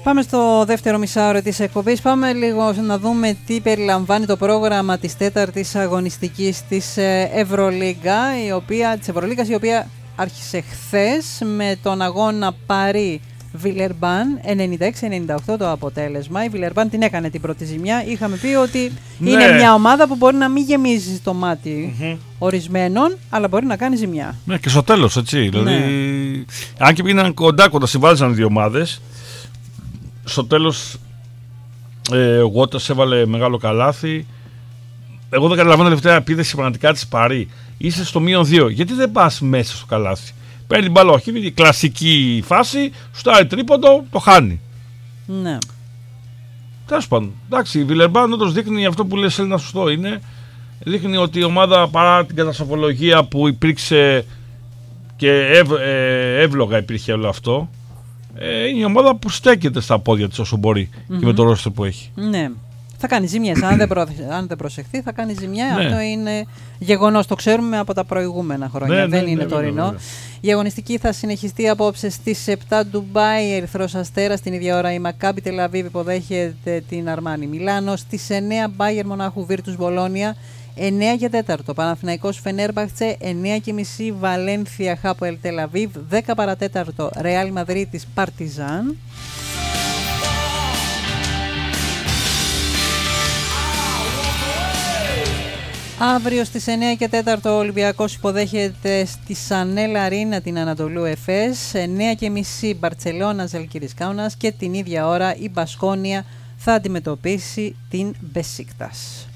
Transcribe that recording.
Πάμε στο δεύτερο μισάωρο της εκπομπής. Πάμε λίγο να δούμε τι περιλαμβάνει το πρόγραμμα της τέταρτης αγωνιστικής της Ευρωλίγκα, η οποία άρχισε χθες με τον αγώνα Παρί Βιλερμπάν, 96-98 το αποτέλεσμα. Η Βιλερμπάν την έκανε την πρώτη ζημιά. Είχαμε πει ότι είναι μια ομάδα που μπορεί να μην γεμίζει το μάτι ορισμένων, αλλά μπορεί να κάνει ζημιά. Ναι, και στο τέλος, έτσι. Δηλαδή, αν και πήγαιναν κοντά, συμβάζαν δύο ομάδες. Στο τέλος, ο Γουότας έβαλε μεγάλο καλάθι. Εγώ δεν καταλαβαίνω τελευταία επίδεση πραγματικά της Παρί. Είσαι στο -2. Γιατί δεν πας μέσα στο καλάθι? Παίρνει μπάλα, όχι, η κλασική φάση, στάρει τρίποντο, το χάνει. Ναι. Τέλος πάντων. Εντάξει, η Βιλερμπάν όντως δείχνει αυτό που λες, Έλληνα, σωστό είναι. Δείχνει ότι η ομάδα, παρά την καταστροφολογία που υπήρξε και εύλογα υπήρχε όλο αυτό, είναι η ομάδα που στέκεται στα πόδια της όσο μπορεί και με το ρόστερ που έχει. Ναι. Θα κάνει ζημιές. Αν δεν προσεχθεί, θα κάνει ζημιά. Ναι. Αυτό είναι γεγονός. Το ξέρουμε από τα προηγούμενα χρόνια. Δεν είναι τωρινό. Η αγωνιστική θα συνεχιστεί απόψε στις 7 Ντουμπάι, Ερυθρός Αστέρας. Στην ίδια ώρα η Μακάμπι Τελαβίβ υποδέχεται την Αρμάνι Μιλάνο. Στις 9 Μπάγερ Μονάχου Βίρτους Μπολόνια. 9 και 4 Παναθηναϊκός Φενέρμπαχτσε. 9:30 Βαλένθια Χάποελ Τελαβίβ. 10 παρατέταρτο Ρεάλ Μαδρίτης Παρτιζάν. Αύριο στις 9 και 4 ο Ολυμπιακός υποδέχεται στη Σανέλ Αρίνα την Ανατολού Εφές. 9:30 Μπαρτσελώνα Ζαλγκίρις Κάουνας και την ίδια ώρα η Μπασκόνια θα αντιμετωπίσει την Μπεσίκτας.